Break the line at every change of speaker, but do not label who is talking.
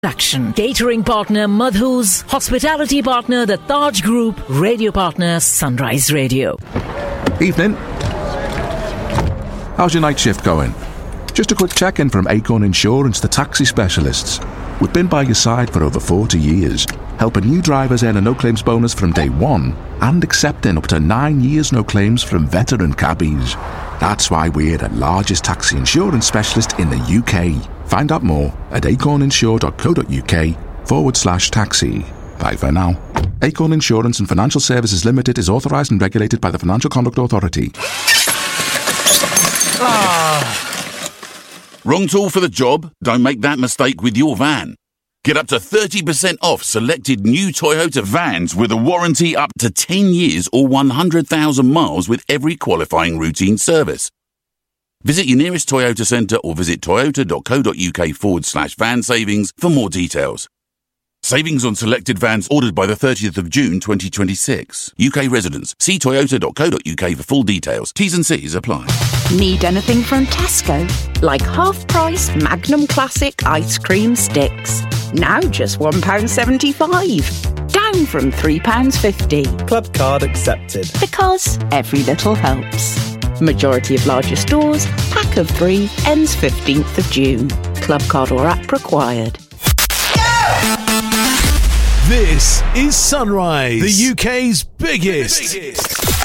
Action. Catering partner Madhu's, hospitality partner the Taj Group, radio partner Sunrise Radio.
Evening. How's your night shift going? Just a quick check-in from Acorn Insurance, the taxi specialists. We've been by your side for over 40 years, helping new drivers earn a no-claims bonus from day one and accepting up to 9 years no claims from veteran cabbies. That's why we're the largest taxi insurance specialist in the UK. Find out more at acorninsure.co.uk/taxi. Bye for now. Acorn Insurance and Financial Services Limited is authorised and regulated by the Financial Conduct Authority.
Wrong tool for the job? Don't make that mistake with your van. Get up to 30% off selected new Toyota vans with a warranty up to 10 years or 100,000 miles with every qualifying routine service. Visit your nearest Toyota centre or visit toyota.co.uk/van savings for more details. Savings on selected vans ordered by the 30th of June 2026. UK residents. See toyota.co.uk for full details. T's and C's apply.
Need anything from Tesco? Like half-price Magnum Classic ice cream sticks. Now just £1.75. Down from £3.50.
Club card accepted.
Because every little helps. Majority of larger stores. Pack of 3 ends 15th of June. Club card or app required.
This is Sunrise, the UK's biggest